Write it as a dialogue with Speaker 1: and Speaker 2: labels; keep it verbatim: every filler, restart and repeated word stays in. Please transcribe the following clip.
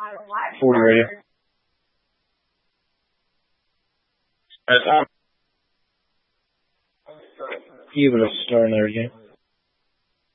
Speaker 1: forty radio. Give it a star in there again.